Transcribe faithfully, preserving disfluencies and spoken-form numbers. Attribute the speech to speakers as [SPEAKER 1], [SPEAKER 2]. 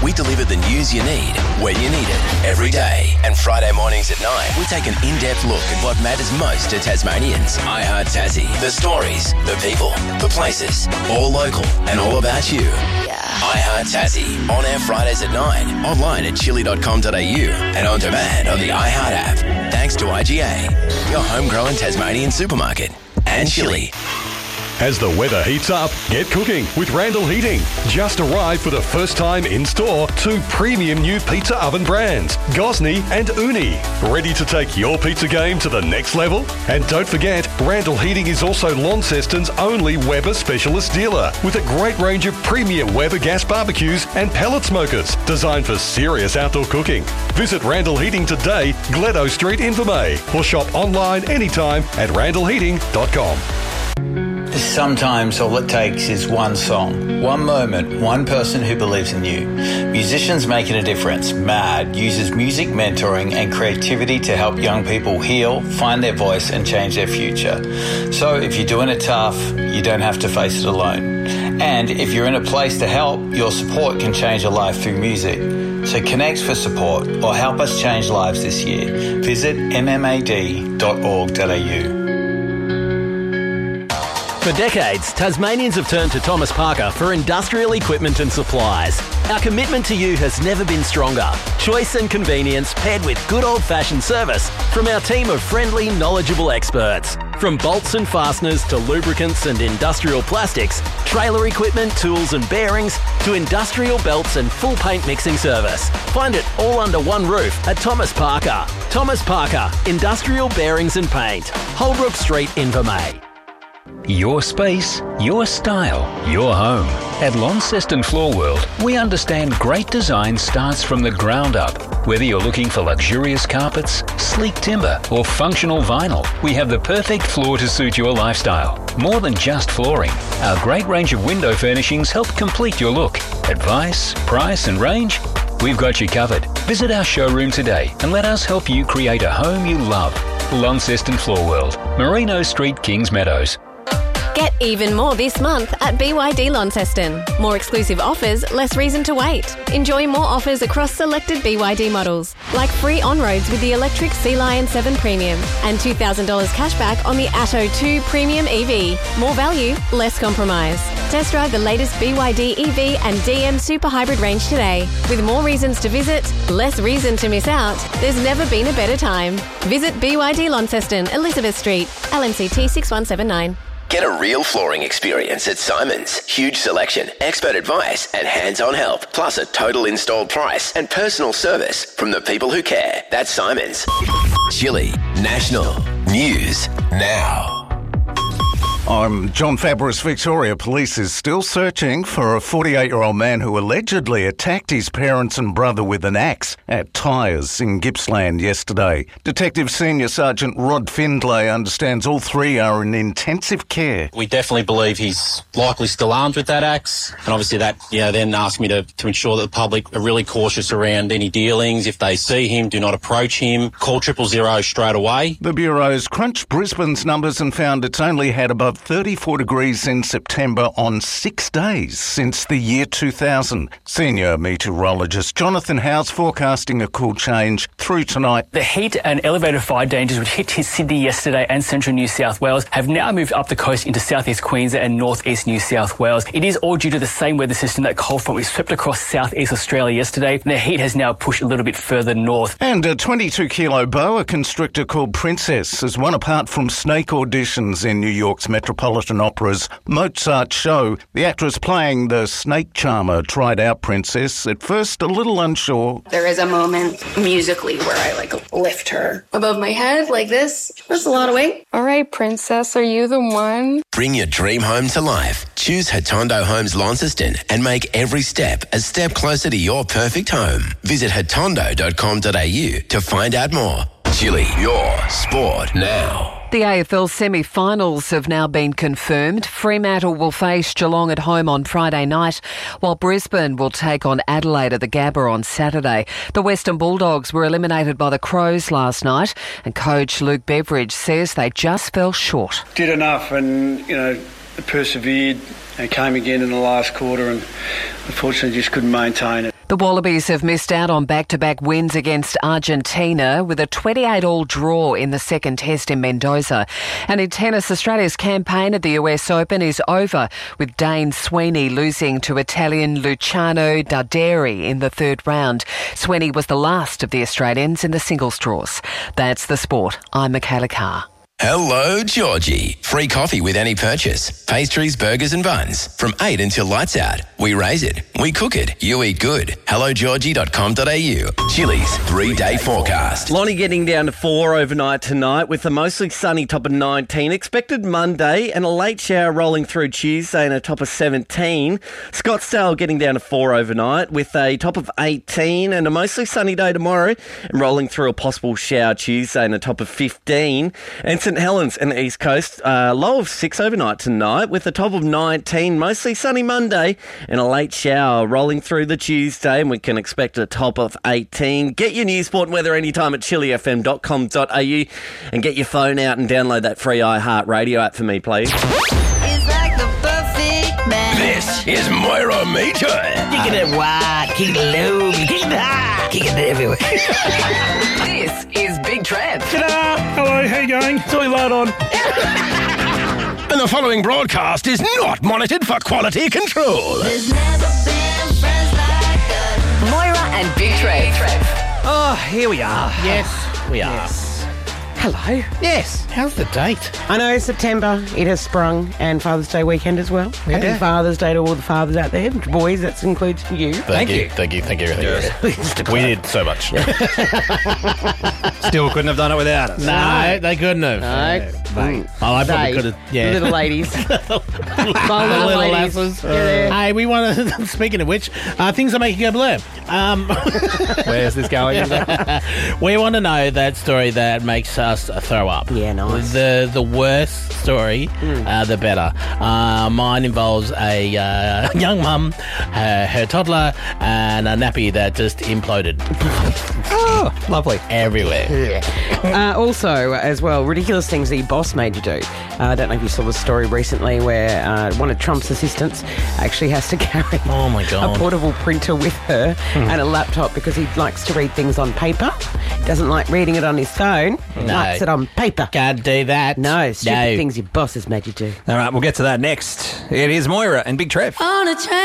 [SPEAKER 1] We deliver the news you need when you need it every day. And Friday mornings at nine, we take an in-depth look at what matters most to Tasmanians. I Heart Tassie. The stories, the people, the places, all local and all about you. Yeah. I Heart Tassie. On air Fridays at nine. Online at chili dot com dot a u and on demand on the iHeart app. Thanks to I G A, your homegrown Tasmanian supermarket. And Chili.
[SPEAKER 2] As the weather heats up, get cooking with Randall Heating. Just arrived for the first time in store two premium new pizza oven brands, Gosney and Uni. Ready to take your pizza game to the next level? And don't forget, Randall Heating is also Launceston's only Weber specialist dealer with a great range of premium Weber gas barbecues and pellet smokers designed for serious outdoor cooking. Visit Randall Heating today, Gledo Street, Invermay, or shop online anytime at randall heating dot com.
[SPEAKER 3] Sometimes all it takes is one song, one moment, one person who believes in you. Musicians Making a Difference, MAD, uses music mentoring and creativity to help young people heal, find their voice and change their future. So if you're doing it tough, you don't have to face it alone. And if you're in a place to help, your support can change a life through music. So connect for support or help us change lives this year. Visit m m a d dot org dot a u.
[SPEAKER 4] For decades, Tasmanians have turned to Thomas Parker for industrial equipment and supplies. Our commitment to you has never been stronger. Choice and convenience paired with good old-fashioned service from our team of friendly, knowledgeable experts. From bolts and fasteners to lubricants and industrial plastics, trailer equipment, tools and bearings, to industrial belts and full paint mixing service. Find it all under one roof at Thomas Parker. Thomas Parker, Industrial Bearings and Paint, Holbrook Street, Invermay.
[SPEAKER 5] Your space, your style, your home. At Launceston Floor World, we understand great design starts from the ground up. Whether you're looking for luxurious carpets, sleek timber, or functional vinyl, we have the perfect floor to suit your lifestyle. More than just flooring, our great range of window furnishings help complete your look. Advice, price, and range? We've got you covered. Visit our showroom today and let us help you create a home you love. Launceston Floor World, Merino Street, Kings Meadows.
[SPEAKER 6] Get even more this month at B Y D Launceston. More exclusive offers, less reason to wait. Enjoy more offers across selected B Y D models, like free on-roads with the electric Sea Lion seven Premium and two thousand dollars cashback on the Atto two Premium E V. More value, less compromise. Test drive the latest B Y D E V and D M Super Hybrid range today. With more reasons to visit, less reason to miss out, there's never been a better time. Visit B Y D Launceston, Elizabeth Street, L M C T six one seven nine.
[SPEAKER 1] Get a real flooring experience at Simon's. Huge selection, expert advice and hands-on help. Plus a total installed price and personal service from the people who care. That's Simon's. Chili National News Now.
[SPEAKER 7] I'm John Fabris. Victoria Police is still searching for a forty-eight-year-old man who allegedly attacked his parents and brother with an axe at Tyres in Gippsland yesterday. Detective Senior Sergeant Rod Findlay understands all three are in intensive care.
[SPEAKER 8] We definitely believe he's likely still armed with that axe, and obviously that, you know, then asks me to, to ensure that the public are really cautious around any dealings. If they see him, do not approach him. Call triple zero straight away.
[SPEAKER 7] The Bureau's crunched Brisbane's numbers and found it's only had above thirty-four degrees in September on six days since the year two thousand. Senior meteorologist Jonathan Howes forecasting a cool change through tonight.
[SPEAKER 9] The heat and elevated fire dangers which hit Sydney yesterday and central New South Wales have now moved up the coast into southeast Queensland and northeast New South Wales. It is all due to the same weather system that cold front we swept across southeast Australia yesterday. The heat has now pushed a little bit further north.
[SPEAKER 7] And a twenty-two kilo boa constrictor called Princess has won apart from snake auditions in New York's Metropolitan Opera's Mozart show. The actress playing the snake charmer tried out Princess, at first a little unsure.
[SPEAKER 10] There is a moment musically where I like lift her above my head like this. That's a lot of weight.
[SPEAKER 11] All right, Princess, are you the one?
[SPEAKER 1] Bring your dream home to life. Choose Hatondo Homes Launceston and make every step a step closer to your perfect home. Visit hatondo dot com dot a u to find out more. Chili, your sport now.
[SPEAKER 12] The A F L semi-finals have now been confirmed. Fremantle will face Geelong at home on Friday night, while Brisbane will take on Adelaide at the Gabba on Saturday. The Western Bulldogs were eliminated by the Crows last night, and coach Luke Beveridge says they just fell short.
[SPEAKER 13] Did enough and, you know, persevered and came again in the last quarter and unfortunately just couldn't maintain it.
[SPEAKER 12] The Wallabies have missed out on back-to-back wins against Argentina with a twenty-eight all draw in the second test in Mendoza. And in tennis, Australia's campaign at the U S Open is over, with Dane Sweeney losing to Italian Luciano Darderi in the third round. Sweeney was the last of the Australians in the singles draws. That's the sport. I'm Michaela Carr.
[SPEAKER 1] Hello, Georgie. Free coffee with any purchase. Pastries, burgers and buns. From eight until lights out. We raise it. We cook it. You eat good. hello georgie dot com dot a u. Chili's three-day forecast.
[SPEAKER 14] Lonnie getting down to four overnight tonight with a mostly sunny top of nineteen. Expected Monday and a late shower rolling through Tuesday and a top of seventeen. Scottsdale getting down to four overnight with a top of eighteen and a mostly sunny day tomorrow and rolling through a possible shower Tuesday and a top of fifteen. And St Helens and the East Coast, uh, low of six overnight tonight with a top of nineteen, mostly sunny Monday and a late shower rolling through the Tuesday, and we can expect a top of eighteen. Get your news, sport and weather anytime at chili f m dot com dot a u and get your phone out and download that free iHeartRadio app for me, please.
[SPEAKER 15] It's like the perfect man.
[SPEAKER 1] This is Moira Meter.
[SPEAKER 15] Kicking it wide, kicking it low, kicking it high, kicking it everywhere.
[SPEAKER 12] This is Big Trev.
[SPEAKER 16] Ta-da! Hello, how you going? Silly light on.
[SPEAKER 1] And the following broadcast is not monitored for quality control.
[SPEAKER 15] There's never been friends like us.
[SPEAKER 12] Moira and Big Trev.
[SPEAKER 16] Oh, here we are.
[SPEAKER 17] Yes,
[SPEAKER 16] we are.
[SPEAKER 17] yes.
[SPEAKER 16] Hello.
[SPEAKER 17] Yes.
[SPEAKER 16] How's the date?
[SPEAKER 17] I know September, it has sprung, and Father's Day weekend as well.
[SPEAKER 16] Yeah.
[SPEAKER 17] Happy Father's Day to all the fathers out there. Boys, that includes you.
[SPEAKER 16] Thank,
[SPEAKER 18] Thank
[SPEAKER 16] you.
[SPEAKER 18] you, thank you, thank you, thank
[SPEAKER 16] Yes.
[SPEAKER 18] you. We did so much. Still couldn't have done it without us.
[SPEAKER 16] No, they couldn't have.
[SPEAKER 17] No.
[SPEAKER 16] Mate. Oh, I probably
[SPEAKER 17] They,
[SPEAKER 16] could have. Yeah.
[SPEAKER 17] Little ladies.
[SPEAKER 16] My
[SPEAKER 17] little
[SPEAKER 16] little
[SPEAKER 17] ladies.
[SPEAKER 16] lasses.
[SPEAKER 17] You're there.
[SPEAKER 16] Hey, we want to. Speaking of which, uh, things are making you blur. Um,
[SPEAKER 18] Where's this going?
[SPEAKER 16] we want to know that story that makes us throw up.
[SPEAKER 17] Yeah, nice.
[SPEAKER 16] The the worst story,
[SPEAKER 17] Mm.
[SPEAKER 16] uh, the better. Uh, mine involves a uh, young mum, her, her toddler, and a nappy that just imploded.
[SPEAKER 18] Oh, lovely.
[SPEAKER 16] Everywhere.
[SPEAKER 17] Uh, also, as well, ridiculous things that your boss made you do. Uh, I don't know if you saw the story recently where uh, one of Trump's assistants actually has to carry
[SPEAKER 16] Oh, my God.
[SPEAKER 17] a portable printer with her and a laptop because he likes to read things on paper. Doesn't like reading it on his phone.
[SPEAKER 16] No.
[SPEAKER 17] Likes it on paper.
[SPEAKER 16] Can't do that.
[SPEAKER 17] No, stupid
[SPEAKER 16] No.
[SPEAKER 17] things your boss has made you do.
[SPEAKER 18] All right, we'll get to that next. It is Moira and Big Trev.
[SPEAKER 15] On a train.